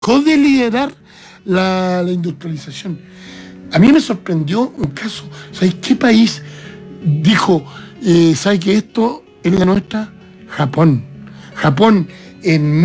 de liderar la industrialización. A mí me sorprendió un caso. ¿Sabes qué país dijo, ¿sabes que esto es la nuestra? Japón. Japón en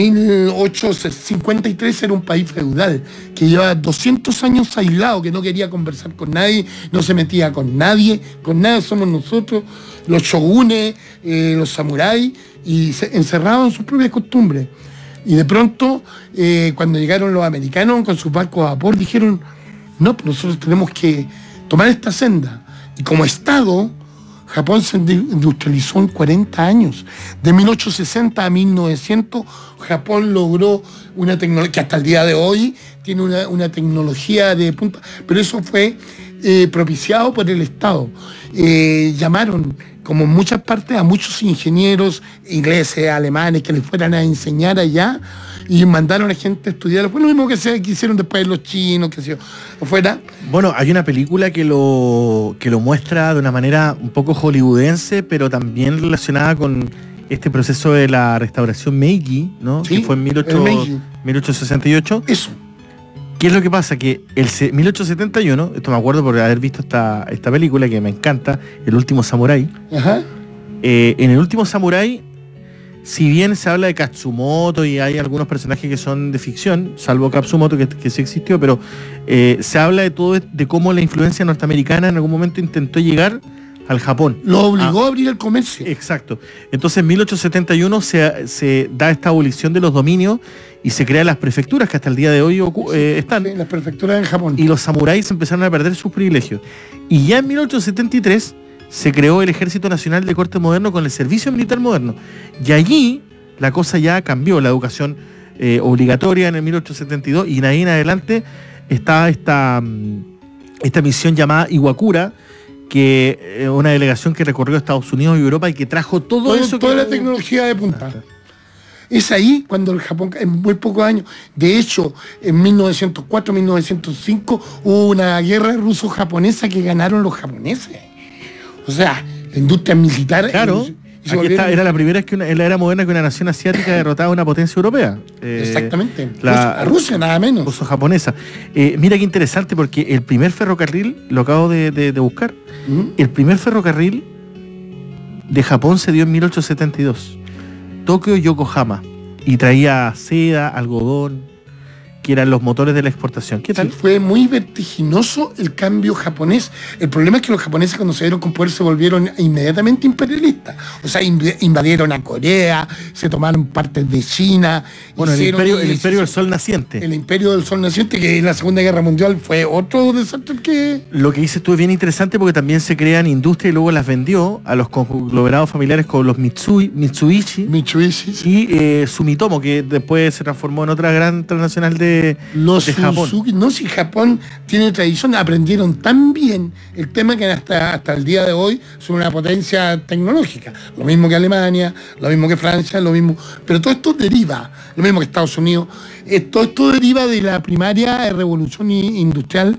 1853 era un país feudal que llevaba 200 años aislado, que no quería conversar con nadie, no se metía con nadie somos nosotros, los shogunes, los samuráis, y se encerraban en sus propias costumbres. Y de pronto, cuando llegaron los americanos con sus barcos a vapor, dijeron, no, nosotros tenemos que tomar esta senda. Y como Estado, Japón se industrializó en 40 años. De 1860 a 1900, Japón logró una tecnología que hasta el día de hoy tiene una tecnología de punta. Pero eso fue propiciado por el Estado. Llamaron, como en muchas partes, a muchos ingenieros ingleses, alemanes, que les fueran a enseñar allá, y mandaron a gente a estudiar. Fue lo mismo que hicieron después los chinos, que se fuera. Bueno, hay una película que lo muestra de una manera un poco hollywoodense, pero también relacionada con este proceso de la restauración Meiji, ¿no? Sí, que fue en 1868. Eso. ¿Qué es lo que pasa? Que el 1871, esto me acuerdo por haber visto esta película que me encanta, El último samurái. Ajá. En El último samurái, si bien se habla de Katsumoto y hay algunos personajes que son de ficción, salvo Katsumoto que sí existió, pero se habla de cómo la influencia norteamericana en algún momento intentó llegar al Japón. Lo obligó a abrir el comercio. Exacto. Entonces en 1871 se da esta abolición de los dominios y se crean las prefecturas que hasta el día de hoy están. Sí, las prefecturas en Japón. Y los samuráis empezaron a perder sus privilegios. Y ya en 1873 se creó el Ejército Nacional de Corte Moderno con el Servicio Militar Moderno. Y allí la cosa ya cambió, la educación obligatoria en el 1872, y de ahí en adelante está esta misión llamada Iwakura, que es una delegación que recorrió Estados Unidos y Europa y que trajo toda la tecnología de punta. Es ahí cuando el Japón, en muy pocos años, de hecho, en 1904, 1905, hubo una guerra ruso-japonesa que ganaron los japoneses. O sea, la industria militar... Claro, era la primera vez en la era moderna que una nación asiática derrotaba a una potencia europea. Exactamente, a Rusia nada menos. Ruso-japonesa. Mira qué interesante, porque el primer ferrocarril, lo acabo de buscar, el primer ferrocarril de Japón se dio en 1872. Tokio-Yokohama, y traía seda, algodón, que eran los motores de la exportación. ¿Qué tal? Sí, fue muy vertiginoso el cambio japonés. El problema es que los japoneses, cuando se dieron con poder, se volvieron inmediatamente imperialistas. O sea, invadieron a Corea, se tomaron partes de China. Bueno, el imperio del Sol Naciente. El imperio del Sol Naciente, que en la Segunda Guerra Mundial fue otro desastre que... Lo que dices tú es bien interesante, porque también se crean industrias y luego las vendió a los conglomerados familiares como los Mitsubishi sí. Y Sumitomo, que después se transformó en otra gran transnacional de Japón. No, si Japón tiene tradición, aprendieron tan bien el tema que hasta el día de hoy son una potencia tecnológica. Lo mismo que Alemania, lo mismo que Francia, lo mismo. Pero todo esto deriva, lo mismo que Estados Unidos, todo esto deriva de la primaria revolución industrial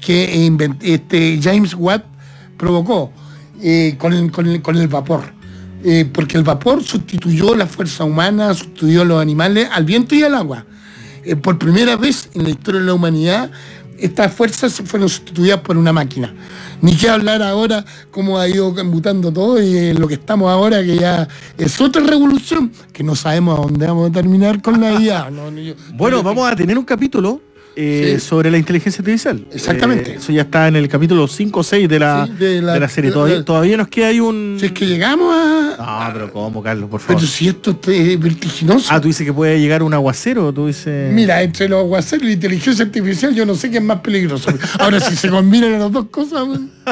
que James Watt provocó con el vapor. Porque el vapor sustituyó la fuerza humana, sustituyó a los animales, al viento y al agua. Por primera vez en la historia de la humanidad, estas fuerzas fueron sustituidas por una máquina. Ni que hablar ahora cómo ha ido mutando todo, y lo que estamos ahora, que ya es otra revolución, que no sabemos a dónde vamos a terminar con la IA. Bueno, vamos a tener un capítulo sobre la inteligencia artificial. Exactamente. Eso ya está en el capítulo 5 o 6 de la serie. Todavía nos queda ahí un... Si es que llegamos a... No, pero ¿cómo, Carlos? Por favor. Pero si esto es vertiginoso. Tú dices que puede llegar un aguacero, tú dices... Mira, entre los aguaceros y la inteligencia artificial, yo no sé qué es más peligroso. Ahora, si se combinan las dos cosas...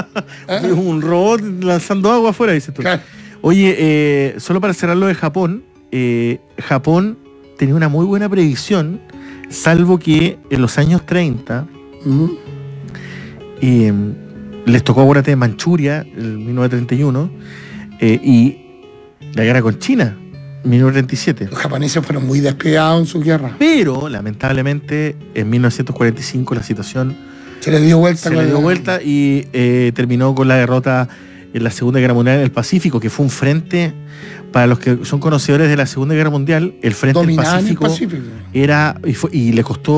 Un robot lanzando agua afuera, dices tú. Claro. Oye, solo para cerrar lo de Japón, Japón tenía una muy buena predicción, salvo que en los años 30 les tocó, acuérdate, de Manchuria, en 1931, y la guerra con China, 1937. Los japoneses fueron muy despiadados en su guerra. Pero, lamentablemente, en 1945 la situación se le dio vuelta y terminó con la derrota en la Segunda Guerra Mundial en el Pacífico, que fue un frente, para los que son conocedores de la Segunda Guerra Mundial, el frente del Dominaban el Pacífico Pacífico. era, y le costó